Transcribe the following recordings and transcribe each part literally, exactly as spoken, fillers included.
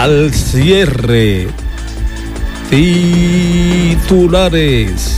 al cierre. Titulares.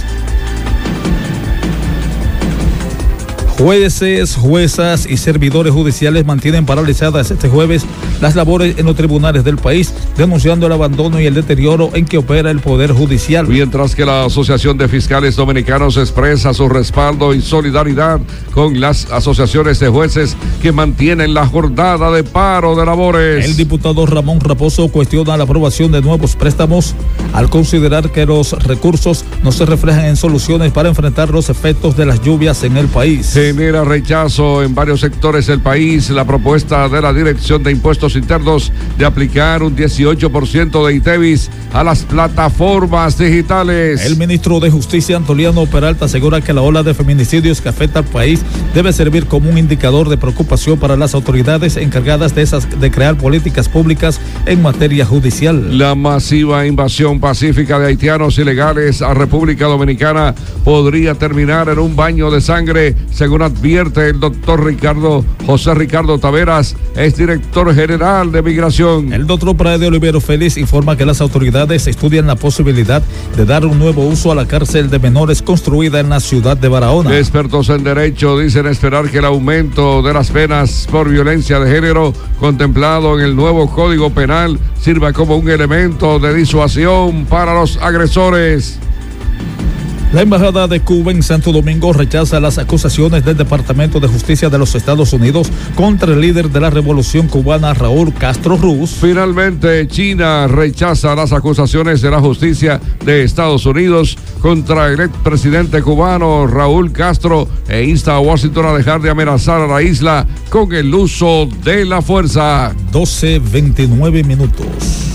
Jueces, juezas y servidores judiciales mantienen paralizadas este jueves las labores en los tribunales del país, denunciando el abandono y el deterioro en que opera el Poder Judicial. Mientras que la Asociación de Fiscales Dominicanos expresa su respaldo y solidaridad con las asociaciones de jueces que mantienen la jornada de paro de labores. El diputado Ramón Raposo cuestiona la aprobación de nuevos préstamos al considerar que los recursos no se reflejan en soluciones para enfrentar los efectos de las lluvias en el país. Genera rechazo en varios sectores del país la propuesta de la Dirección de Impuestos Internos de aplicar un dieciocho por ciento de ITEVIS a las plataformas digitales. El ministro de Justicia, Antoliano Peralta, asegura que la ola de feminicidios que afecta al país debe servir como un indicador de preocupación para las autoridades encargadas de, esas, de crear políticas públicas en materia judicial. La masiva invasión pacífica de haitianos ilegales a República Dominicana podría terminar en un baño de sangre, según advierte el doctor Ricardo José Ricardo Taveras, es director general de Migración. El doctor Prae de Olivero Félix informa que las autoridades estudian la posibilidad de dar un nuevo uso a la cárcel de menores construida en la ciudad de Barahona. Expertos en derecho dicen esperar que el aumento de las penas por violencia de género contemplado en el nuevo Código Penal sirva como un elemento de disuasión para los agresores. La Embajada de Cuba en Santo Domingo rechaza las acusaciones del Departamento de Justicia de los Estados Unidos contra el líder de la Revolución Cubana, Raúl Castro Ruz. Finalmente, China rechaza las acusaciones de la justicia de Estados Unidos contra el expresidente cubano Raúl Castro e insta a Washington a dejar de amenazar a la isla con el uso de la fuerza. doce veintinueve minutos.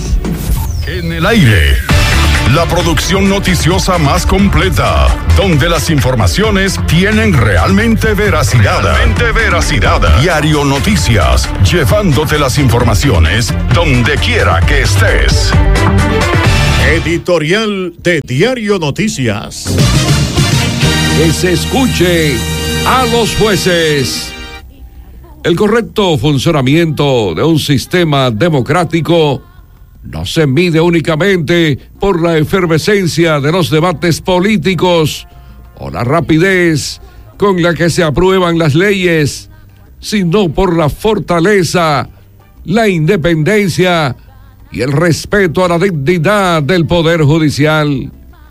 En el aire. La producción noticiosa más completa, donde las informaciones tienen realmente veracidad. Realmente veracidad. Diario Noticias, llevándote las informaciones donde quiera que estés. Editorial de Diario Noticias. Que se escuche a los jueces. El correcto funcionamiento de un sistema democrático no se mide únicamente por la efervescencia de los debates políticos o la rapidez con la que se aprueban las leyes, sino por la fortaleza, la independencia y el respeto a la dignidad del Poder Judicial.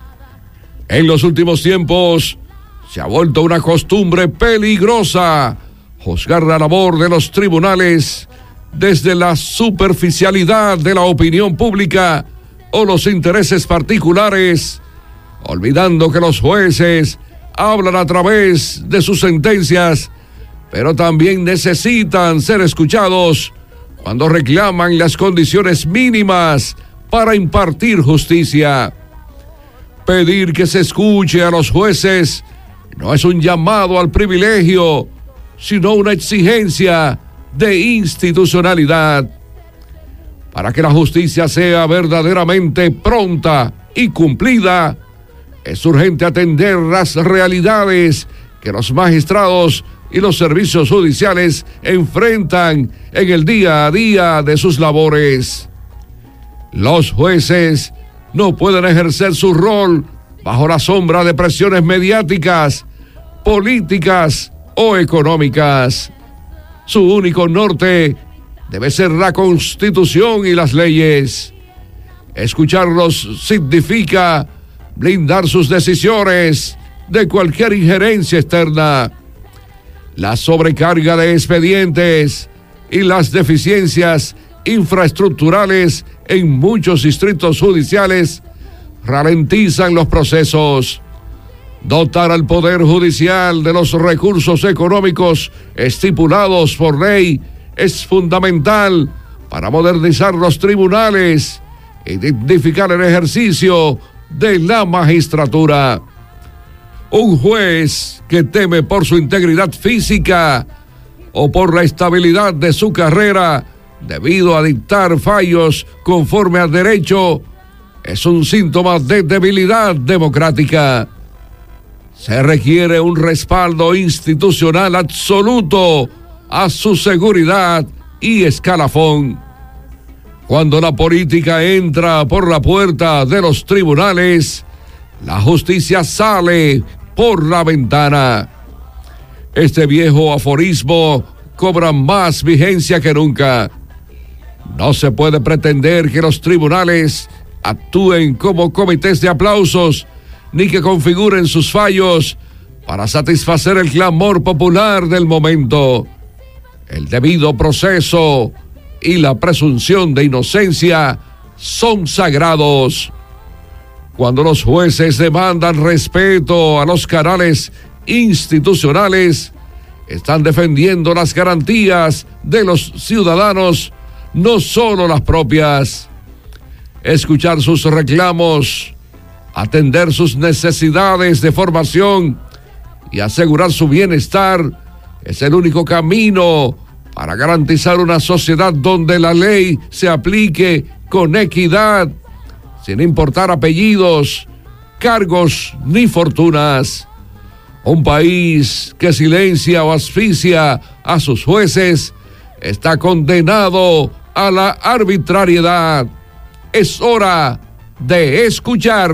En los últimos tiempos se ha vuelto una costumbre peligrosa juzgar la labor de los tribunales desde la superficialidad de la opinión pública o los intereses particulares, olvidando que los jueces hablan a través de sus sentencias, pero también necesitan ser escuchados cuando reclaman las condiciones mínimas para impartir justicia. Pedir que se escuche a los jueces no es un llamado al privilegio, sino una exigencia de institucionalidad. Para que la justicia sea verdaderamente pronta y cumplida, es urgente atender las realidades que los magistrados y los servicios judiciales enfrentan en el día a día de sus labores. Los jueces no pueden ejercer su rol bajo la sombra de presiones mediáticas, políticas o económicas. Su único norte debe ser la Constitución y las leyes. Escucharlos significa blindar sus decisiones de cualquier injerencia externa. La sobrecarga de expedientes y las deficiencias infraestructurales en muchos distritos judiciales ralentizan los procesos. Dotar al Poder Judicial de los recursos económicos estipulados por ley es fundamental para modernizar los tribunales y dignificar el ejercicio de la magistratura. Un juez que teme por su integridad física o por la estabilidad de su carrera debido a dictar fallos conforme al derecho es un síntoma de debilidad democrática. Se requiere un respaldo institucional absoluto a su seguridad y escalafón. Cuando la política entra por la puerta de los tribunales, la justicia sale por la ventana. Este viejo aforismo cobra más vigencia que nunca. No se puede pretender que los tribunales actúen como comités de aplausos, ni que configuren sus fallos para satisfacer el clamor popular del momento. El debido proceso y la presunción de inocencia son sagrados. Cuando los jueces demandan respeto a los canales institucionales, están defendiendo las garantías de los ciudadanos, no solo las propias. Escuchar sus reclamos, atender sus necesidades de formación y asegurar su bienestar es el único camino para garantizar una sociedad donde la ley se aplique con equidad, sin importar apellidos, cargos ni fortunas. Un país que silencia o asfixia a sus jueces está condenado a la arbitrariedad. Es hora de escuchar.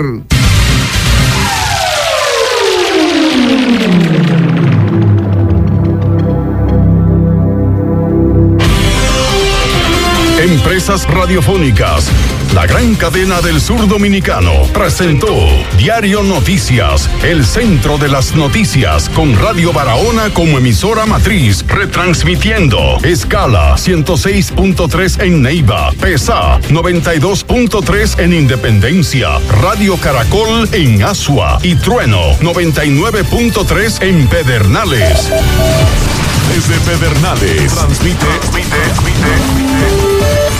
Empresas Radiofónicas, la gran cadena del sur dominicano, presentó Diario Noticias, el centro de las noticias, con Radio Barahona como emisora matriz, retransmitiendo escala ciento seis punto tres en Neiva, PESA noventa y dos punto tres en Independencia, Radio Caracol en Asua y Trueno noventa y nueve punto tres en Pedernales. Desde Pedernales, transmite, transmite, transmite.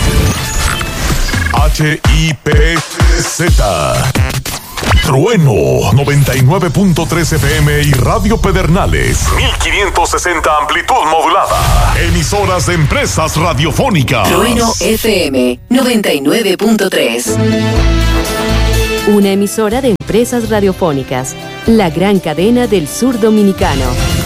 H I P Z Trueno noventa y nueve punto tres F M y Radio Pedernales mil quinientos sesenta amplitud modulada. Emisoras de Empresas Radiofónicas. Trueno F M noventa y nueve punto tres. Una emisora de Empresas Radiofónicas, la gran cadena del sur dominicano.